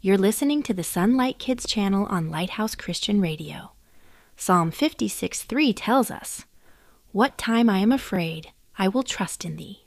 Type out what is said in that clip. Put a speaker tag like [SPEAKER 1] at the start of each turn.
[SPEAKER 1] You're listening to the Sunlight Kids channel on Lighthouse Christian Radio. Psalm 56:3 tells us, "What time I am afraid, I will trust in thee."